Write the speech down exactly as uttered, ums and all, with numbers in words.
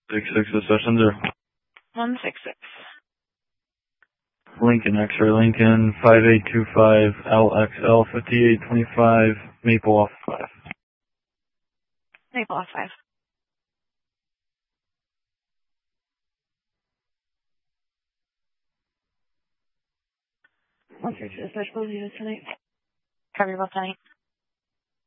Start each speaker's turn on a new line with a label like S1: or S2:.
S1: Six six session zero.
S2: One six six.
S1: Lincoln X-ray Lincoln five eight two five L X L fifty-eight twenty-five Maple off five.
S2: Maple off five. One six six. Dispatch, close unit tonight. Cover your both tonight.